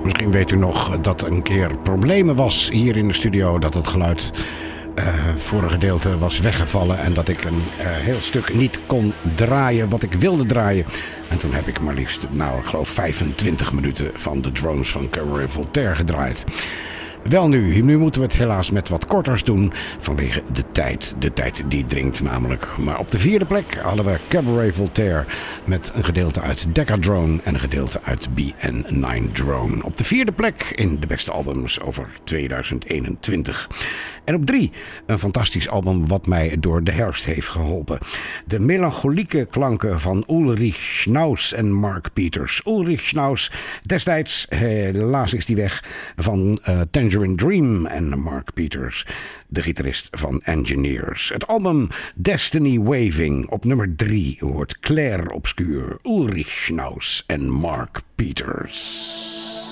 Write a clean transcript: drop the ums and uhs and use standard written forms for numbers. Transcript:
Misschien weet u nog dat er een keer problemen was hier in de studio. Dat het geluid voor een gedeelte was weggevallen. En dat ik een heel stuk niet kon draaien wat ik wilde draaien. En toen heb ik maar liefst, ik geloof 25 minuten van de Drones van Cabaret Voltaire gedraaid. Wel nu moeten we het helaas met wat korters doen vanwege de tijd. De tijd die dringt namelijk. Maar op de 4e plek hadden we Cabaret Voltaire met een gedeelte uit Decadrone en een gedeelte uit BN9 Drone. Op de 4e plek in de beste albums over 2021. En op 3 een fantastisch album wat mij door de herfst heeft geholpen. De melancholieke klanken van Ulrich Schnaus en Mark Peters. Ulrich Schnaus, destijds, helaas is die weg, van Tangerine Dream en Mark Peters, de gitarist van Engineers. Het album Destiny Waving op nummer 3 hoort Clair Obscur, Ulrich Schnaus en Mark Peters.